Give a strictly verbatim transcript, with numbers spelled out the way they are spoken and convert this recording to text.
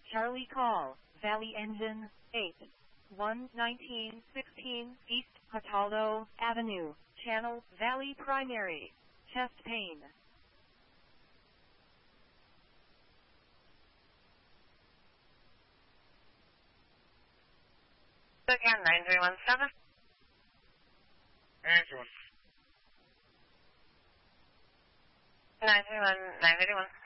Charlie call, Valley Engine, eight one nineteen sixteen East Cataldo Avenue, Channel, Valley Primary, chest pain. Again, nine three one seven. nine three one. nine three one, nine three one.